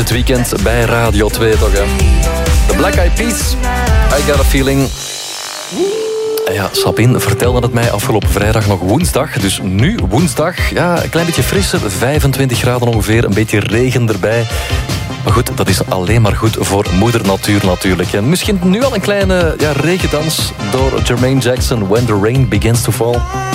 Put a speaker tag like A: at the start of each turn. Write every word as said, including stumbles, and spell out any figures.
A: het weekend bij Radio twee toch, hè. The Black Eyed Peas, I Got a Feeling. Ja, Sabine vertelde het mij afgelopen vrijdag nog woensdag. Dus nu woensdag, ja, een klein beetje frisser, vijfentwintig graden ongeveer, een beetje regen erbij. Maar goed, dat is alleen maar goed voor moeder natuur natuurlijk. En misschien nu al een kleine ja, regendans door Jermaine Jackson, When the Rain Begins to Fall.